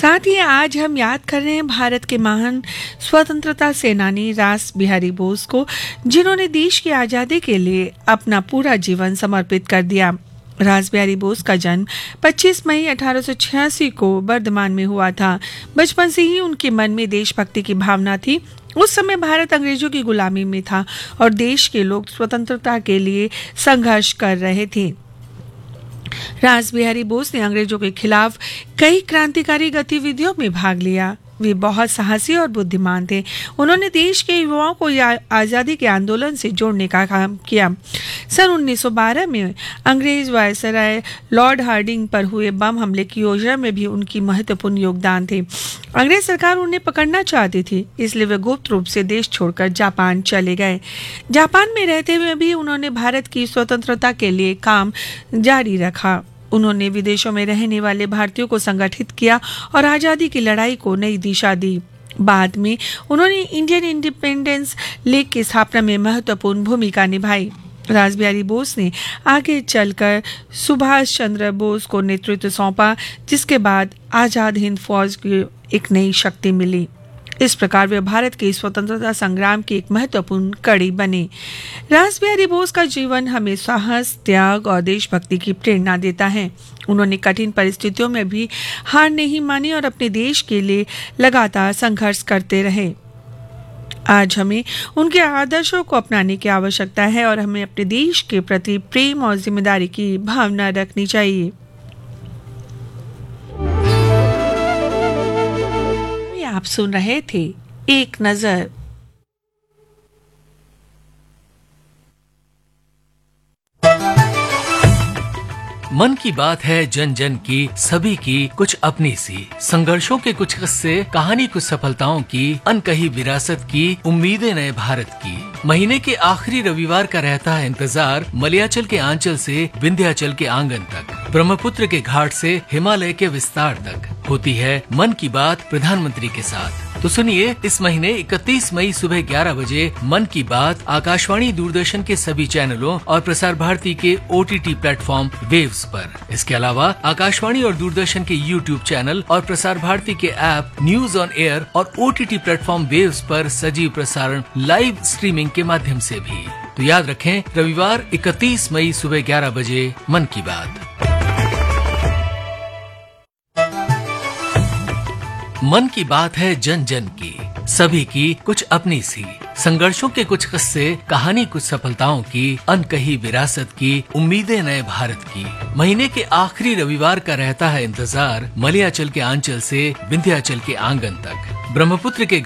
साथ ही आज हम याद कर रहे हैं भारत के महान स्वतंत्रता सेनानी रास बिहारी बोस को, जिन्होंने देश की आज़ादी के लिए अपना पूरा जीवन समर्पित कर दिया। रास बिहारी बोस का जन्म 25 मई 1886 को बर्धमान में हुआ था। बचपन से ही उनके मन में देशभक्ति की भावना थी। उस समय भारत अंग्रेजों की गुलामी में था और देश के लोग स्वतंत्रता के लिए संघर्ष कर रहे थे। रास बिहारी बोस ने अंग्रेजों के खिलाफ कई क्रांतिकारी गतिविधियों में भाग लिया। वे बहुत साहसी और बुद्धिमान थे। उन्होंने देश के युवाओं को आज़ादी के आंदोलन से जोड़ने का काम किया। सन 1912 में अंग्रेज वायसराय लॉर्ड हार्डिंग पर हुए बम हमले की योजना में भी उनकी महत्वपूर्ण योगदान थे। अंग्रेज सरकार उन्हें पकड़ना चाहती थी, इसलिए वे गुप्त रूप से देश छोड़कर जापान चले गए। जापान में रहते हुए भी उन्होंने भारत की स्वतंत्रता के लिए काम जारी रखा। उन्होंने विदेशों में रहने वाले भारतीयों को संगठित किया और आज़ादी की लड़ाई को नई दिशा दी। बाद में उन्होंने इंडियन इंडिपेंडेंस लीग की स्थापना में महत्वपूर्ण भूमिका निभाई। रास बिहारी बोस ने आगे चलकर सुभाष चंद्र बोस को नेतृत्व सौंपा, जिसके बाद आज़ाद हिंद फौज की एक नई शक्ति मिली। इस प्रकार वे भारत के स्वतंत्रता संग्राम की एक महत्वपूर्ण कड़ी बने। रास बिहारी बोस का जीवन हमें साहस, त्याग और देशभक्ति की प्रेरणा देता है। उन्होंने कठिन परिस्थितियों में भी हार नहीं मानी और अपने देश के लिए लगातार संघर्ष करते रहे। आज हमें उनके आदर्शों को अपनाने की आवश्यकता है और हमें अपने देश के प्रति प्रेम और जिम्मेदारी की भावना रखनी चाहिए। आप सुन रहे थे एक नजर। मन की बात है जन जन की, सभी की कुछ अपनी सी। संघर्षों के कुछ किस्से, कहानी कुछ सफलताओं की, अनकही विरासत की, उम्मीदें नए भारत की। महीने के आखिरी रविवार का रहता है इंतजार, मलयाचल के आंचल से विंध्याचल के आंगन तक, ब्रह्मपुत्र के घाट से हिमालय के विस्तार तक होती है मन की बात प्रधानमंत्री के साथ। तो सुनिए, इस महीने 31 मई सुबह 11 बजे मन की बात आकाशवाणी, दूरदर्शन के सभी चैनलों और प्रसार भारती के OTT प्लेटफॉर्म वेव्स पर। इसके अलावा आकाशवाणी और दूरदर्शन के YouTube चैनल और प्रसार भारती के ऐप न्यूज ऑन एयर और OTT प्लेटफॉर्म वेव्स पर सजीव प्रसारण लाइव स्ट्रीमिंग के माध्यम से भी। तो याद रखें, रविवार 31 मई सुबह 11 बजे मन की बात। मन की बात है जन जन की, सभी की कुछ अपनी सी। संघर्षों के कुछ किस्से, कहानी कुछ सफलताओं की, अनकही विरासत की, उम्मीदें नए भारत की। महीने के आखिरी रविवार का रहता है इंतजार, मलयाचल के आंचल से विंध्याचल के आंगन तक, ब्रह्मपुत्र के